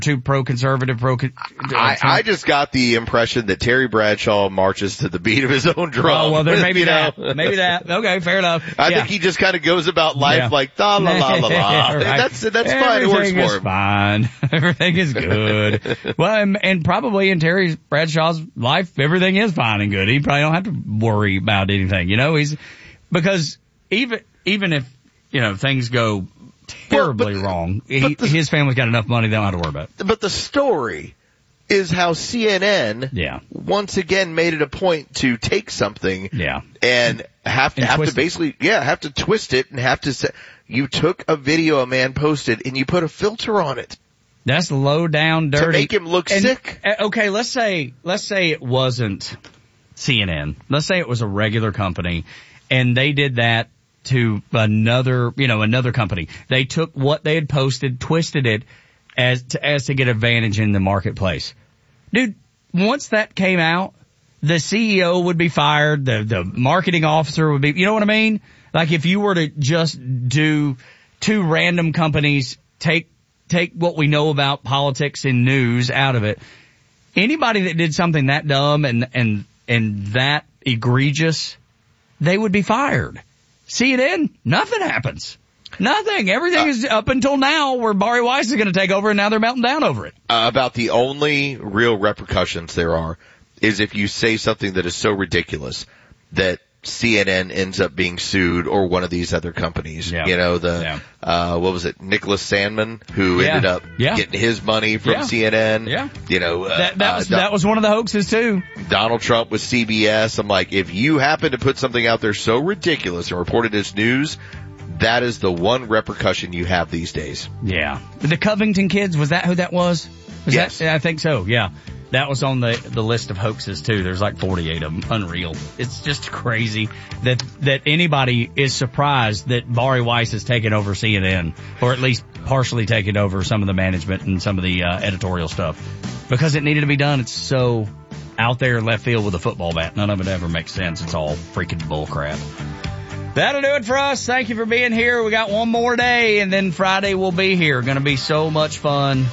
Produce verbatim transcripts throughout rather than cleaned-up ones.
too pro-conservative, pro. I, I just got the impression that Terry Bradshaw marches to the beat of his own drum. Oh, well, then maybe that. know? Maybe that. Okay, fair enough. I yeah. think he just kind of goes about life yeah. like, la la la la la. Right. That's, that's Everything fine. It works is for him. fine. Everything is good. Well, and, and probably in Terry Bradshaw's life, everything is fine and good. He probably don't have to worry about anything, you know, he's, because even, even if, you know, things go terribly well, but, wrong, he, the, his family's got enough money they don't have to worry about it. But the story is how C N N yeah. once again made it a point to take something yeah. and have to, and have to basically, it. yeah, have to twist it and have to say, you took a video a man posted and you put a filter on it. That's low down dirty. To make him look and, sick. Okay, let's say, let's say it wasn't C N N. Let's say it was a regular company and they did that to another, you know, another company. They took what they had posted, twisted it as to, as to get advantage in the marketplace. Dude, once that came out, the C E O would be fired, the, the marketing officer would be, you know what I mean? Like if you were to just do two random companies, take, take what we know about politics and news out of it. Anybody that did something that dumb and, and, and that egregious, they would be fired. C N N, nothing happens. Nothing. Everything uh, is up until now where Bari Weiss is going to take over and now they're melting down over it. Uh, about the only real repercussions there are is if you say something that is so ridiculous that C N N ends up being sued or one of these other companies. Yeah. You know, the, yeah. uh, what was it, Nicholas Sandman, who yeah. ended up yeah. getting his money from yeah. C N N. Yeah. You know, uh, that, that was, uh, that was one of the hoaxes too. Donald Trump with C B S. I'm like, if you happen to put something out there so ridiculous and report it as news, that is the one repercussion you have these days. Yeah. The Covington kids, was that who that was? was yes. That, I think so, yeah. That was on the, the list of hoaxes too. There's like forty-eight of them. Unreal. It's just crazy that, that anybody is surprised that Bari Weiss has taken over C N N, or at least partially taken over some of the management and some of the, uh, editorial stuff. Because it needed to be done. It's so out there in left field with a football bat. None of it ever makes sense. It's all freaking bull crap. That'll do it for us. Thank you for being here. We got one more day and then Friday we'll be here. Gonna be so much fun.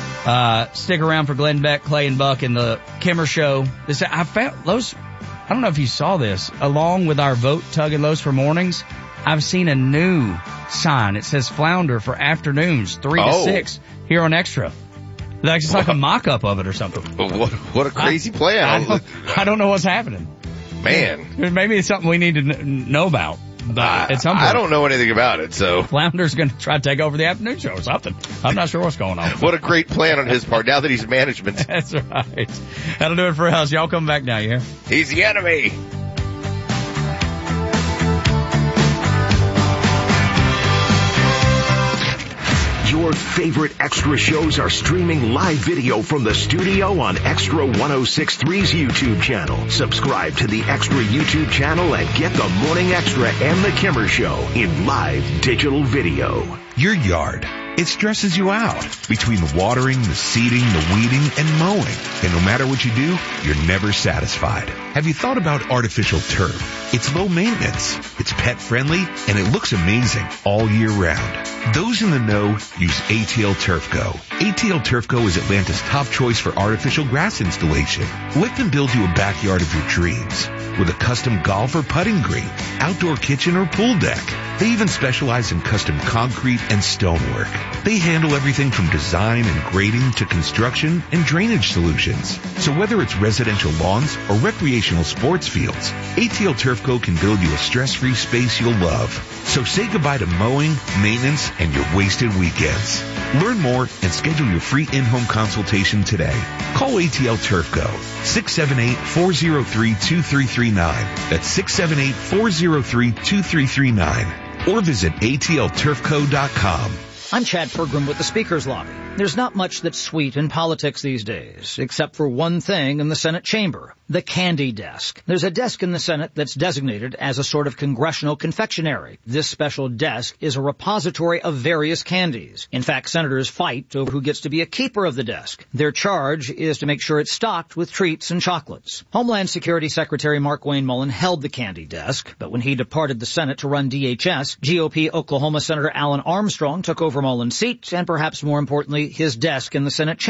Uh, stick around for Glenn Beck, Clay and Buck and the Kimmer Show. This, I found those, I don't know if you saw this, along with our vote Tug and Lowe's for mornings, I've seen a new sign. It says Flounder for afternoons, three oh. to six here on Extra. Like it's like a mock-up of it or something. What, what a crazy I, plan. I don't, I don't know what's happening. Man. Maybe it's something we need to kn- know about. But at some point, I don't know anything about it, so. Flounder's going to try to take over the afternoon show or something. I'm not sure what's going on. What a great plan on his part, now that he's management. That's right. That'll do it for us. Y'all come back now, you hear? He's the enemy. Your favorite Extra shows are streaming live video from the studio on Extra ten sixty-three's YouTube channel. Subscribe to the Extra YouTube channel and get the Morning Extra and the Kimmer Show in live digital video. Your yard, it stresses you out. Between the watering, the seeding, the weeding, and mowing. And no matter what you do, you're never satisfied. Have you thought about artificial turf? It's low maintenance, it's pet friendly, and it looks amazing all year round. Those in the know use A T L Turf Go. A T L Turf Go is Atlanta's top choice for artificial grass installation. Let them build you a backyard of your dreams with a custom golf or putting green, outdoor kitchen or pool deck. They even specialize in custom concrete and stonework. They handle everything from design and grading to construction and drainage solutions. So whether it's residential lawns or recreational sports fields, A T L Turf Go can build you a stress-free space you'll love. So say goodbye to mowing, maintenance, and your wasted weekends. Learn more and schedule your free in-home consultation today. Call A T L Turf Go, six seven eight, four zero three, two three three nine. That's six seven eight, four zero three, two three three nine. Or visit A T L turf co dot com. I'm Chad Fergrim with the Speaker's Lobby. There's not much that's sweet in politics these days, except for one thing in the Senate chamber, the candy desk. There's a desk in the Senate that's designated as a sort of congressional confectionery. This special desk is a repository of various candies. In fact, senators fight over who gets to be a keeper of the desk. Their charge is to make sure it's stocked with treats and chocolates. Homeland Security Secretary Mark Wayne Mullen held the candy desk, but when he departed the Senate to run D H S, G O P Oklahoma Senator Alan Armstrong took over Mullen's seat and perhaps more importantly, his desk in the Senate chamber.